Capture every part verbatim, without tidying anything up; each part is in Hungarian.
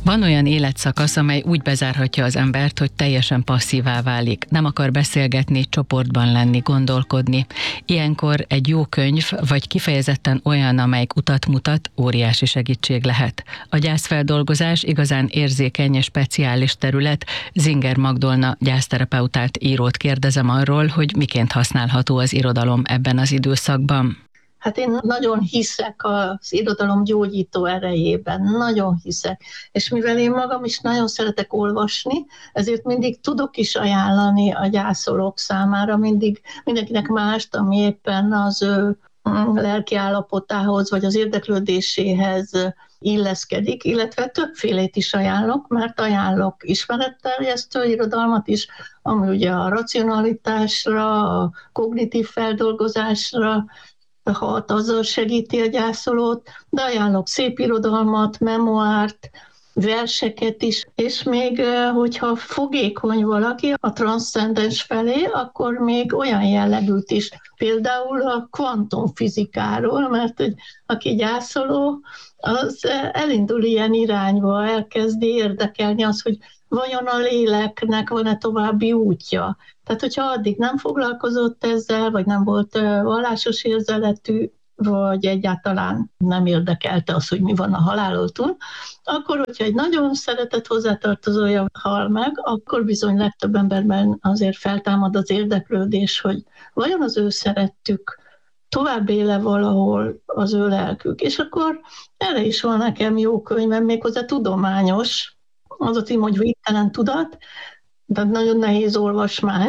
Van olyan életszakasz, amely úgy bezárhatja az embert, hogy teljesen passzívá válik. Nem akar beszélgetni, csoportban lenni, gondolkodni. Ilyenkor egy jó könyv, vagy kifejezetten olyan, amelyik utat mutat, óriási segítség lehet. A gyászfeldolgozás igazán érzékeny és speciális terület. Zinger Magdolna gyászterapeutát, írót kérdezem arról, hogy miként használható az irodalom ebben az időszakban. Hát én nagyon hiszek az irodalom gyógyító erejében, nagyon hiszek. És mivel én magam is nagyon szeretek olvasni, ezért mindig tudok is ajánlani a gyászolók számára, mindig mindenkinek mást, ami éppen az ő lelki állapotához, vagy az érdeklődéséhez illeszkedik, illetve többfélét is ajánlok, mert ajánlok ismeretterjesztő irodalmat is, ami ugye a racionalitásra, a kognitív feldolgozásra hat, azzal segíti a gyászolót, de ajánlok szép irodalmat, memoárt, verseket is, és még, hogyha fogékony valaki a transzcendens felé, akkor még olyan jellegűt is, például a kvantumfizikáról, mert hogy aki gyászoló, az elindul ilyen irányba, elkezdi érdekelni az, hogy vajon a léleknek van-e további útja. Tehát, hogyha addig nem foglalkozott ezzel, vagy nem volt vallásos érzeletű, vagy egyáltalán nem érdekelte az, hogy mi van a halálon túl, akkor, hogyha egy nagyon szeretett hozzátartozója hal meg, akkor bizony legtöbb emberben azért feltámad az érdeklődés, hogy vajon az ő szerettük tovább éle valahol az ő lelkük. És akkor erre is van nekem jó könyvem, méghozzá tudományos, az a cím, hogy Végtelen tudat, de nagyon nehéz olvasmány,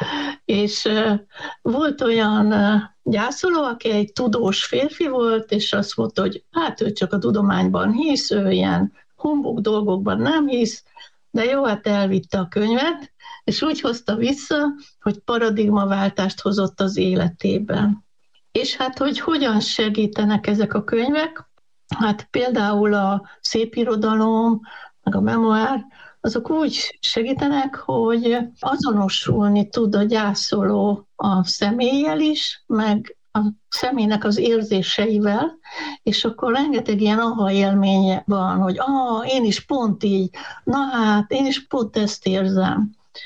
és uh, volt olyan uh, gyászoló, aki egy tudós férfi volt, és azt mondta, hogy hát ő csak a tudományban hisz, ő ilyen humbug dolgokban nem hisz, de jó, hát elvitte a könyvet, és úgy hozta vissza, hogy paradigmaváltást hozott az életében. És hát, hogy hogyan segítenek ezek a könyvek? Hát például a szépirodalom, meg a memoár, azok úgy segítenek, hogy azonosulni tud a gyászoló a személlyel is, meg a személynek az érzéseivel, és akkor rengeteg ilyen aha élménye van, hogy ah, én is pont így, na hát, én is pont ezt érzem.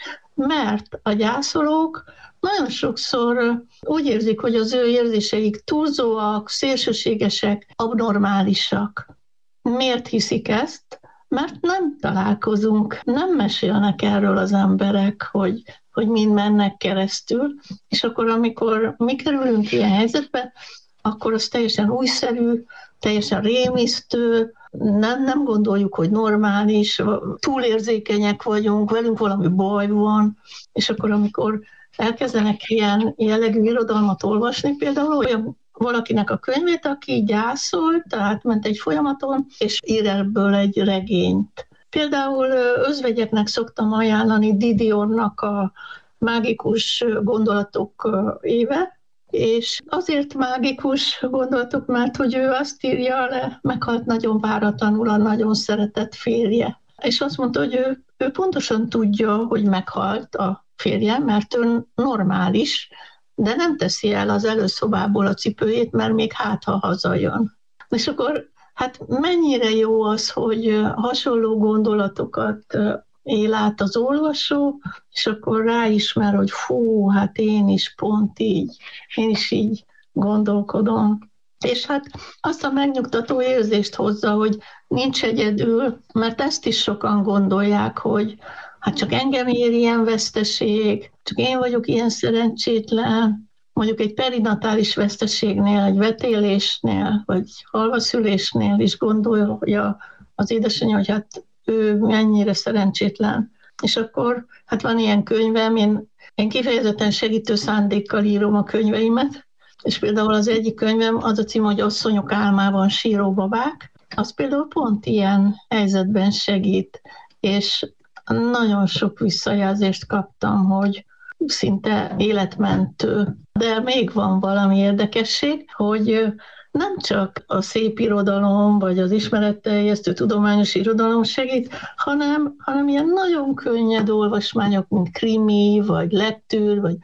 Mert a gyászolók nagyon sokszor úgy érzik, hogy az ő érzéseik túlzóak, szélsőségesek, abnormálisak. Miért hiszik ezt? Mert nem találkozunk, nem mesélnek erről az emberek, hogy, hogy mind mennek keresztül, és akkor, amikor mi kerülünk ilyen helyzetbe, akkor az teljesen újszerű, teljesen rémisztő, nem, nem gondoljuk, hogy normális, túlérzékenyek vagyunk, velünk valami baj van, és akkor, amikor elkezdenek ilyen jellegű irodalmat olvasni, például olyan valakinek a könyvét, aki gyászol, tehát ment egy folyamaton, és ír ebből egy regényt. Például özvegyeknek szoktam ajánlani Didionnak a mágikus gondolatok éve, és azért mágikus gondolatok, mert hogy ő azt írja le, meghalt nagyon váratlanul a nagyon szeretett férje. És azt mondta, hogy ő, ő pontosan tudja, hogy meghalt a férje, mert ő normális, de nem teszi el az előszobából a cipőjét, mert még hát, ha hazajön. És akkor hát mennyire jó az, hogy hasonló gondolatokat él át az olvasó, és akkor ráismer, hogy fú, hát én is pont így, én is így gondolkodom. És hát azt a megnyugtató érzést hozza, hogy nincs egyedül, mert ezt is sokan gondolják, hogy hát csak engem ér ilyen veszteség, csak én vagyok ilyen szerencsétlen, mondjuk egy perinatális veszteségnél, egy vetélésnél, vagy halvaszülésnél is gondolja az édesanyja, hogy hát ő mennyire szerencsétlen. És akkor hát van ilyen könyvem, én, én kifejezetten segítő szándékkal írom a könyveimet, és például az egyik könyvem az a cím, hogy Asszonyok álmában síró babák, az például pont ilyen helyzetben segít, és nagyon sok visszajelzést kaptam, hogy szinte életmentő. De még van valami érdekesség, hogy nem csak a szép irodalom, vagy az ismeretterjesztő tudományos irodalom segít, hanem, hanem ilyen nagyon könnyed olvasmányok, mint krimi, vagy lektűr, vagy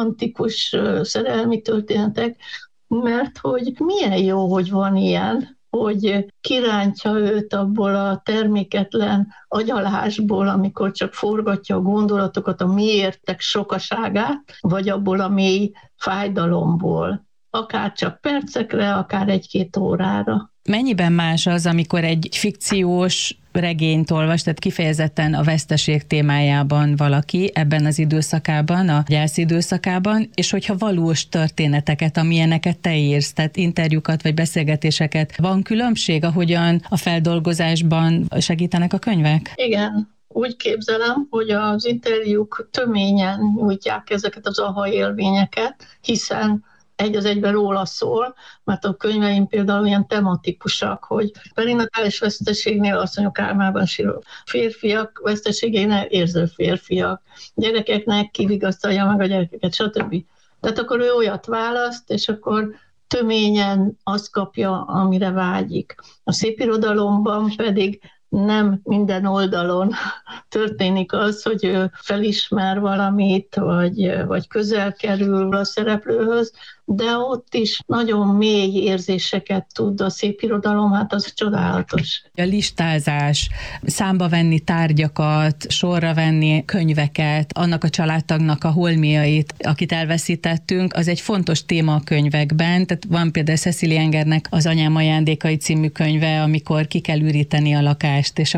romantikus szerelmi történetek, mert hogy milyen jó, hogy van ilyen hogy kirántja őt abból a terméketlen agyalásból, amikor csak forgatja a gondolatokat, a miértek sokaságát, vagy abból a mély fájdalomból. Akár csak percekre, akár egy-két órára. Mennyiben más az, amikor egy fikciós regényt olvas, tehát kifejezetten a veszteség témájában valaki ebben az időszakában, a gyász időszakában, és hogyha valós történeteket, amilyeneket te írsz, tehát interjúkat vagy beszélgetéseket, van különbség, ahogyan a feldolgozásban segítenek a könyvek? Igen. Úgy képzelem, hogy az interjúk töményen nyújtják ezeket az aha élményeket, hiszen egy az egyben róla szól, mert a könyveim például olyan tematikusak, hogy perinatális veszteségnél asszonyok álmában síró férfiak veszteségénél érző férfiak, gyerekeknek kivigasztalja meg a gyerekeket, stb. Tehát akkor ő olyat választ, és akkor töményen azt kapja, amire vágyik. A szépirodalomban pedig nem minden oldalon történik az, hogy ő felismer valamit, vagy, vagy közel kerül a szereplőhöz, de ott is nagyon mély érzéseket tud a szépirodalom, hát az csodálatos. A listázás, számba venni tárgyakat, sorra venni könyveket, annak a családtagnak a holmiait, akit elveszítettünk, az egy fontos téma a könyvekben. Tehát van például Cecily Engernek az Anyám ajándékai című könyve, amikor ki kell üríteni a lakást, és